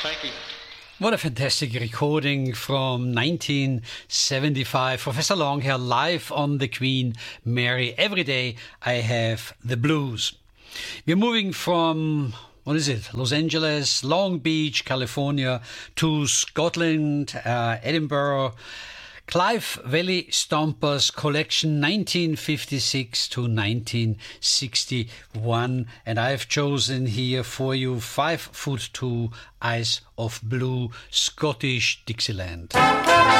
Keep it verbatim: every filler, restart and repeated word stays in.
Thank you. What a fantastic recording from nineteen seventy-five. Professor Longhair live on the Queen Mary. Every day I have the blues. We're moving from, what is it, Los Angeles, Long Beach, California, to Scotland, uh, Edinburgh. Clive Valley Stompers collection nineteen fifty-six to nineteen sixty-one, and I've chosen here for you five foot two Eyes of Blue Scottish Dixieland.